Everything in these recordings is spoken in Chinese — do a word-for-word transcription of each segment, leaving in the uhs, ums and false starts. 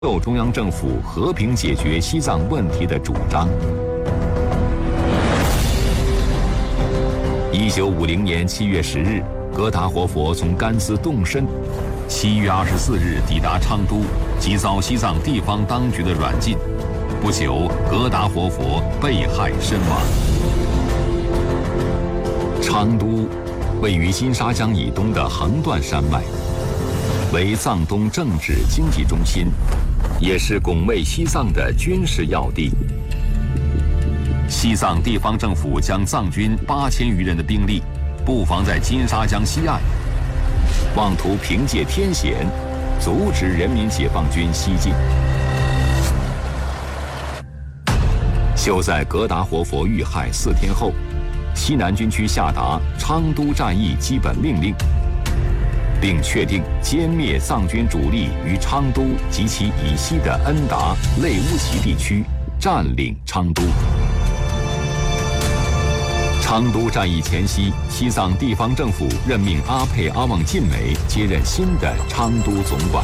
受中央政府和平解决西藏问题的主张。一九五零年七月十日，格达活佛从甘孜动身，七月二十四日抵达昌都，即遭西藏地方当局的软禁。不久，格达活佛被害身亡。昌都位于金沙江以东的横断山脉，为藏东政治经济中心，也是拱卫西藏的军事要地。西藏地方政府将藏军八千余人的兵力布防在金沙江西岸，妄图凭借天险阻止人民解放军西进。就在格达活佛遇害四天后，西南军区下达昌都战役基本命令，并确定歼灭藏军主力于昌都及其以西的恩达、类乌齐地区，占领昌都。昌都战役前夕，西藏地方政府任命阿佩阿旺晋美接任新的昌都总管。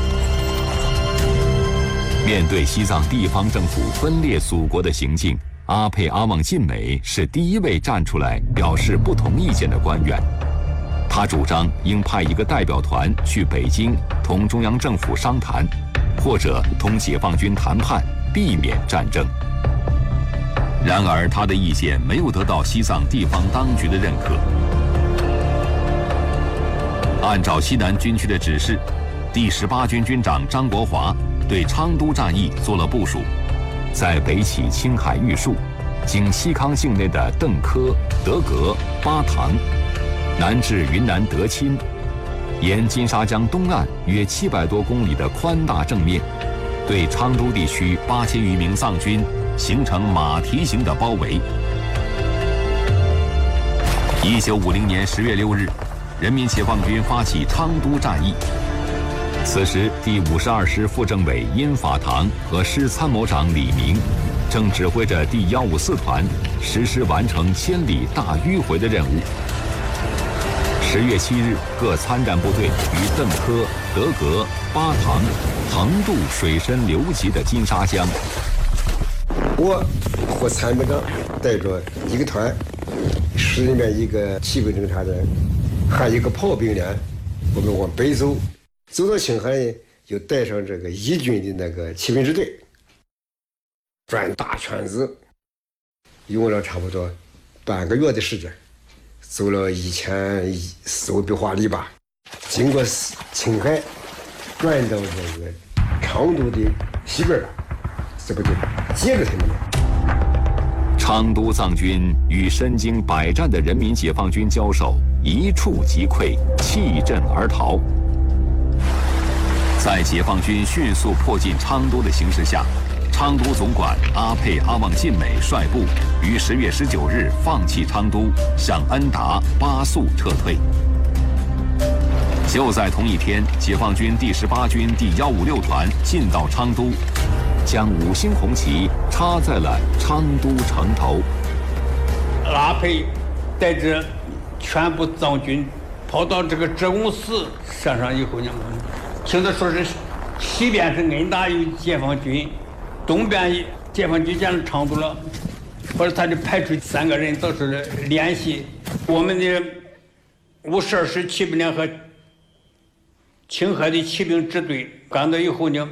面对西藏地方政府分裂祖国的行径，阿佩阿旺晋美是第一位站出来表示不同意见的官员。他主张应派一个代表团去北京同中央政府商谈，或者同解放军谈判，避免战争。然而，他的意见没有得到西藏地方当局的认可。按照西南军区的指示，第十八军军长张国华对昌都战役做了部署，在北起青海玉树，经西康境内的邓科、德格、巴塘，南至云南德钦，沿金沙江东岸约七百多公里的宽大正面，对昌都地区八千余名藏军形成马蹄形的包围。一九五零年十月六日，人民解放军发起昌都战役。此时，第五十二师副政委殷法堂和师参谋长李明正指挥着第一五四团实施完成千里大迂回的任务。十月七日，各参战部队于邓科、德格、巴塘横渡水深流急的金沙江。 我和参谋长带着一个团，师里面一个气味侦察员，还有一个炮兵连，我们往北走。走到青海，就带上这个义军的那个骑兵支队，转大圈子，用了差不多半个月的时间，走了一千四五百华里吧，经过青海，转到这个昌都的西边了，这不就接着他们了。 昌都藏军与身经百战的人民解放军交手，一触即溃，弃阵而逃。在解放军迅速迫近昌都的形势下，昌都总管阿佩阿旺晋美率部于十月十九日放弃昌都，向恩达、巴素撤退。就在同一天，解放军第十八军第一五六团进到昌都，将五星红旗插在了昌都城头。 阿佩带着全部藏军跑到这个职工寺山上以后呢，听他说是西边是恩达有解放军，东边解放军进了昌都了，或者他就派出三个人到时联系我们的五十二师骑兵连和青海的骑兵支队，赶到以后呢，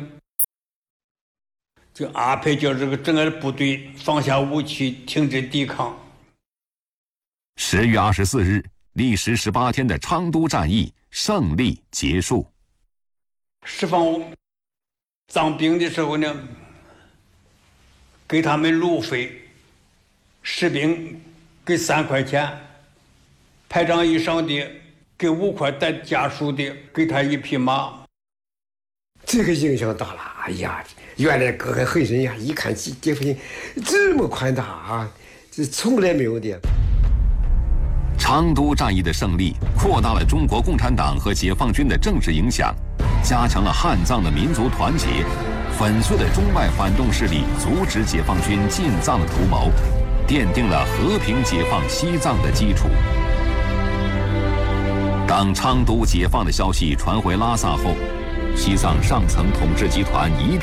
就阿佩叫这个整个部队放下武器，停止抵抗。 十月二十四日，历时十八天的昌都战役胜利结束。 释放藏兵的时候呢，给他们路费，士兵给三块钱，排长以上的给五块，带家属的给他一匹马。 这个影响大了，哎呀，原来隔海很深呀，一看解解放军这么宽大啊，这从来没有的。 昌都战役的胜利扩大了中国共产党和解放军的政治影响，加强了汉藏的民族团结，粉碎了中外反动势力阻止解放军进藏的图谋，奠定了和平解放西藏的基础。当昌都解放的消息传回拉萨后， 西藏上层统治集团一